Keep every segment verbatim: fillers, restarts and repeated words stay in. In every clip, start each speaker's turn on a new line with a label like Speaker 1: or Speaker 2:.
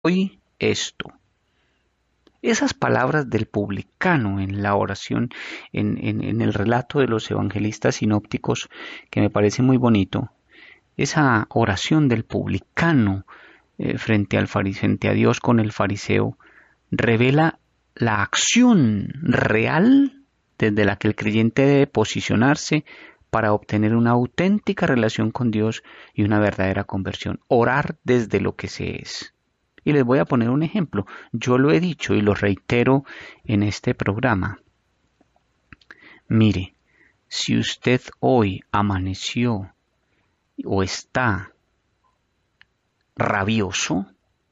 Speaker 1: hoy esto. Esas palabras del publicano en la oración, en, en, en el relato de los evangelistas sinópticos, que me parece muy bonito, esa oración del publicano eh, frente al fariseo, frente a Dios con el fariseo, revela la acción real desde la que el creyente debe posicionarse para obtener una auténtica relación con Dios y una verdadera conversión. Orar desde lo que se es. Y les voy a poner un ejemplo. Yo lo he dicho y lo reitero en este programa. Mire, si usted hoy amaneció o está rabioso,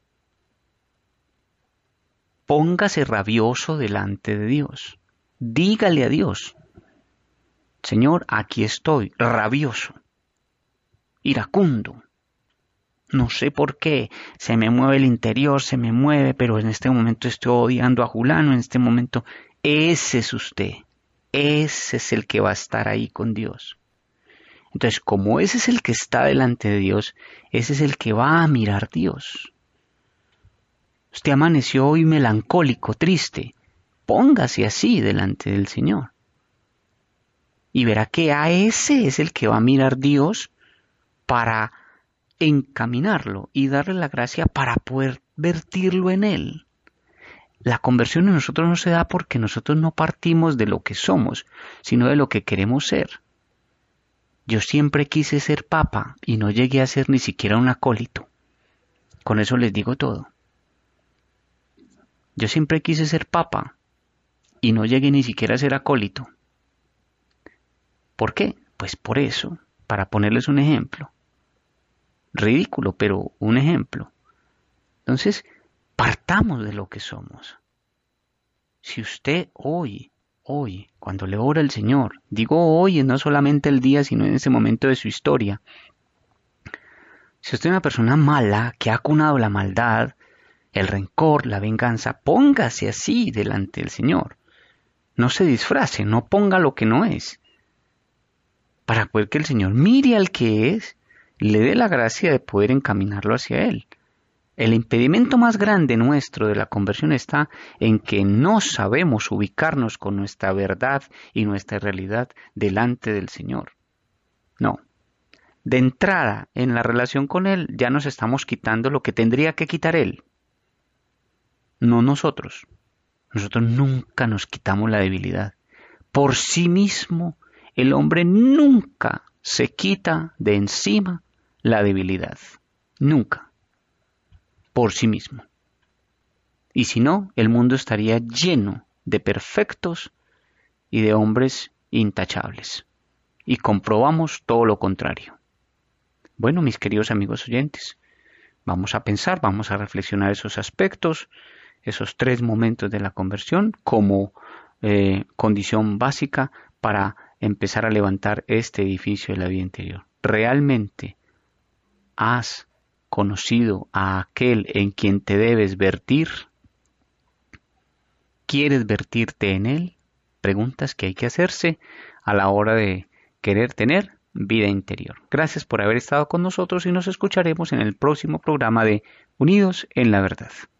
Speaker 1: póngase rabioso delante de Dios. Dígale a Dios, Señor, aquí estoy, rabioso, iracundo. No sé por qué, se me mueve el interior, se me mueve, pero en este momento estoy odiando a Julano, en este momento, ese es usted, ese es el que va a estar ahí con Dios. Entonces, como ese es el que está delante de Dios, ese es el que va a mirar a Dios. Usted amaneció hoy melancólico, triste, póngase así delante del Señor. Y verá que a ese es el que va a mirar Dios para encaminarlo y darle la gracia para poder vertirlo en Él. La conversión en nosotros no se da porque nosotros no partimos de lo que somos, sino de lo que queremos ser. Yo siempre quise ser papa y no llegué a ser ni siquiera un acólito. Con eso les digo todo. Yo siempre quise ser papa y no llegué ni siquiera a ser acólito. ¿Por qué? Pues por eso, para ponerles un ejemplo. Ridículo, pero un ejemplo. Entonces, partamos de lo que somos. Si usted hoy, hoy, cuando le ora al Señor, digo hoy, no solamente el día, sino en ese momento de su historia, si usted es una persona mala, que ha cunado la maldad, el rencor, la venganza, póngase así delante del Señor. No se disfrace, no ponga lo que no es. Para poder que el Señor mire al que es, le dé la gracia de poder encaminarlo hacia Él. El impedimento más grande nuestro de la conversión está en que no sabemos ubicarnos con nuestra verdad y nuestra realidad delante del Señor. No. De entrada, en la relación con Él, ya nos estamos quitando lo que tendría que quitar Él. No nosotros. Nosotros nunca nos quitamos la debilidad. Por sí mismo, el hombre nunca se quita de encima la debilidad. Nunca. Por sí mismo. Y si no, el mundo estaría lleno de perfectos y de hombres intachables. Y comprobamos todo lo contrario. Bueno, mis queridos amigos oyentes, vamos a pensar, vamos a reflexionar esos aspectos, esos tres momentos de la conversión como eh, condición básica para empezar a levantar este edificio de la vida interior. ¿Realmente has conocido a aquel en quien te debes vertir? ¿Quieres vertirte en él? Preguntas que hay que hacerse a la hora de querer tener vida interior. Gracias por haber estado con nosotros y nos escucharemos en el próximo programa de Unidos en la Verdad.